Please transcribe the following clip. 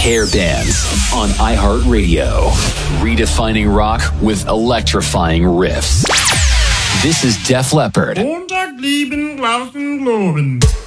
Hair Bands on iHeartRadio. Redefining rock with electrifying riffs. This is Def Leppard. Montag lieben, glauben, globen.